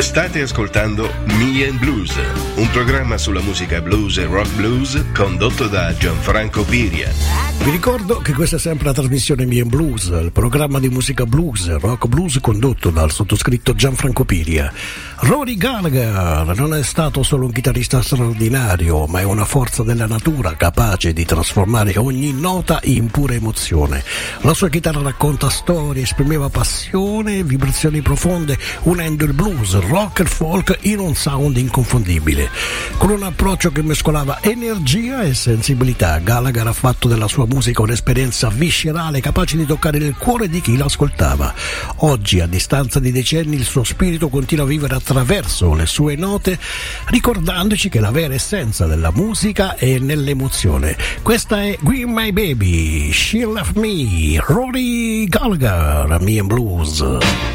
State ascoltando Me and Blues, un programma sulla musica blues e rock blues condotto da Gianfranco Piria. Vi ricordo che questa è sempre la trasmissione Me and Blues, il programma di musica blues e rock blues condotto dal sottoscritto Gianfranco Piria. Rory Gallagher non è stato solo un chitarrista straordinario, ma è una forza della natura capace di trasformare ogni nota in pura emozione. La sua chitarra racconta storie, esprimeva passione e vibrazioni profonde, unendo il blues, rock e folk in un sound inconfondibile. Con un approccio che mescolava energia e sensibilità, Gallagher ha fatto della sua musica un'esperienza viscerale capace di toccare il cuore di chi l'ascoltava. Oggi, a distanza di decenni, il suo spirito continua a vivere attraverso le sue note, ricordandoci che la vera essenza della musica è nell'emozione. Questa è Green My Baby, She Left Me, Rory Gallagher, Me and Blues.